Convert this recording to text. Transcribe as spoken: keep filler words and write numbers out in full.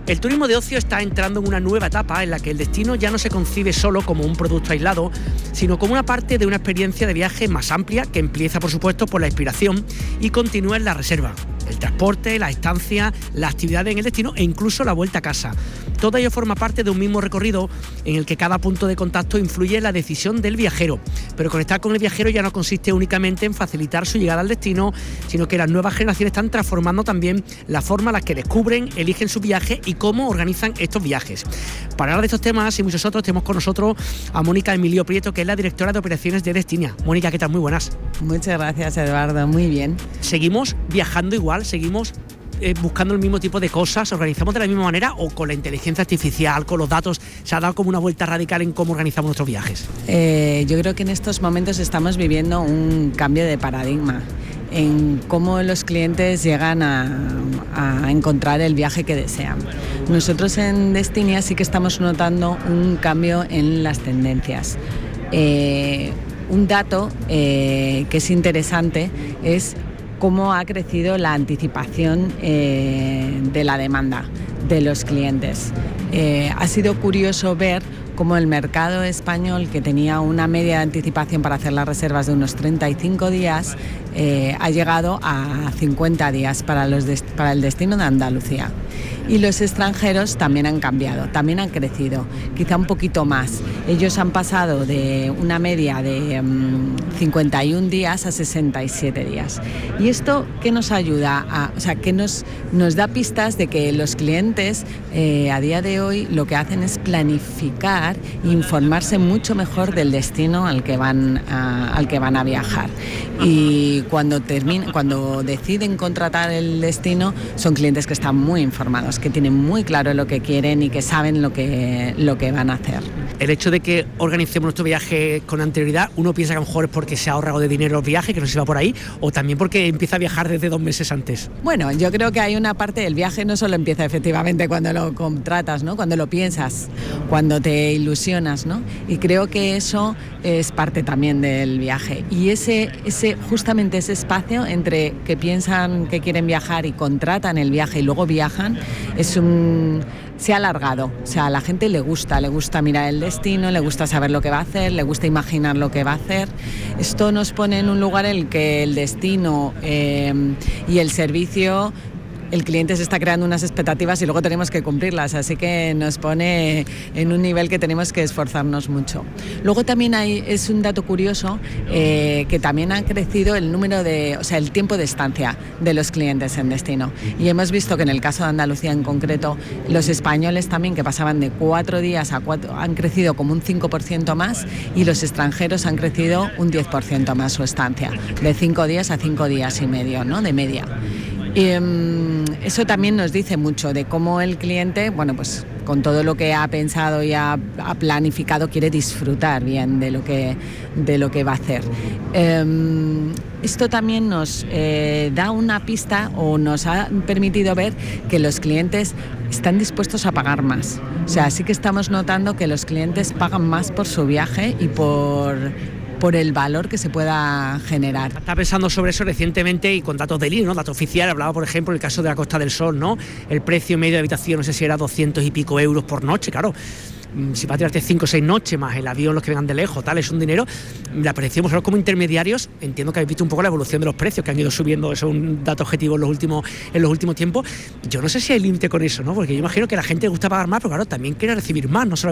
El turismo de ocio está entrando en una nueva etapa en la que el destino ya no se concibe solo como un producto aislado, sino como una parte de una experiencia de viaje más amplia que empieza, por supuesto, por la inspiración y continúa en la reserva. El transporte, la estancia, la actividad en el destino e incluso la vuelta a casa. Todo ello forma parte de un mismo recorrido en el que cada punto de contacto influye en la decisión del viajero. Pero conectar con el viajero ya no consiste únicamente en facilitar su llegada al destino, sino que las nuevas generaciones están transformando también la forma en la que descubren, eligen su viaje y cómo organizan estos viajes. Para hablar de estos temas y muchos otros, tenemos con nosotros a Mónica Emilio Prieto, que es la directora de operaciones de Destinia. Mónica, ¿qué tal? Muy buenas. Muchas gracias, Eduardo. Muy bien. ¿Seguimos viajando igual? ¿Seguimos eh, buscando el mismo tipo de cosas? ¿Organizamos de la misma manera o con la inteligencia artificial, con los datos, se ha dado como una vuelta radical en cómo organizamos nuestros viajes? Eh, yo creo que en estos momentos estamos viviendo un cambio de paradigma en cómo los clientes llegan a, a encontrar el viaje que desean. Nosotros en Destinia sí que estamos notando un cambio en las tendencias. Eh, un dato eh, que es interesante es cómo ha crecido la anticipación eh, de la demanda de los clientes. Eh, ha sido curioso ver cómo el mercado español, que tenía una media de anticipación para hacer las reservas de unos treinta y cinco días, eh, ha llegado a cincuenta días para, los dest- para el destino de Andalucía. Y los extranjeros también han cambiado, también han crecido, quizá un poquito más. Ellos han pasado de una media de um, cincuenta y un días a sesenta y siete días. ¿Y esto qué nos ayuda? A, o sea, que nos, nos da pistas de que los clientes eh, a día de hoy lo que hacen es planificar e informarse mucho mejor del destino al que van a, al que van a viajar. Y cuando, termina, cuando deciden contratar el destino, son clientes que están muy informados, que tienen muy claro lo que quieren y que saben lo que, lo que van a hacer. El hecho de que organicemos nuestro viaje con anterioridad, uno piensa que a lo mejor es porque se ha ahorrado de dinero los viajes, que no se va por ahí, o también porque empieza a viajar desde dos meses antes. Bueno, yo creo que hay una parte del viaje, no solo empieza efectivamente cuando lo contratas, ¿no? Cuando lo piensas, cuando te ilusionas, ¿no? Y creo que eso es parte también del viaje. Y ese, ese, justamente ese espacio entre que piensan que quieren viajar y contratan el viaje y luego viajan, es un... se ha alargado. O sea, a la gente le gusta, le gusta mirar el destino, le gusta saber lo que va a hacer, le gusta imaginar lo que va a hacer. Esto nos pone en un lugar en el que el destino eh, y el servicio, el cliente se está creando unas expectativas y luego tenemos que cumplirlas, así que nos pone en un nivel que tenemos que esforzarnos mucho. Luego también hay, es un dato curioso, eh, que también ha crecido el número de, o sea, el tiempo de estancia de los clientes en destino. Y hemos visto que en el caso de Andalucía en concreto, los españoles también, que pasaban de cuatro días a cuatro, han crecido como un cinco por ciento más, y los extranjeros han crecido un diez por ciento más su estancia, de cinco días a cinco días y medio, ¿no? De media. Y, um, eso también nos dice mucho de cómo el cliente, bueno, pues con todo lo que ha pensado y ha, ha planificado, quiere disfrutar bien de lo que, de lo que va a hacer. Um, esto también nos eh, da una pista o nos ha permitido ver que los clientes están dispuestos a pagar más. O sea, sí que estamos notando que los clientes pagan más por su viaje y por... por el valor que se pueda generar. Está pensando sobre eso recientemente y con datos del I N E, ¿no? Datos oficiales, hablaba por ejemplo el caso de la Costa del Sol, ¿no? El precio medio de habitación, no sé si era doscientos y pico euros por noche, claro. Si vas a tirarte cinco o seis noches más el avión, los que vengan de lejos, tal, es un dinero. La apreciamos como intermediarios. Entiendo que habéis visto un poco la evolución de los precios que han ido subiendo, eso es un dato objetivo en los últimos, en los últimos tiempos. Yo no sé si hay límite con eso, ¿no? Porque yo imagino que a la gente le gusta pagar más, pero claro, también quiere recibir más, no solo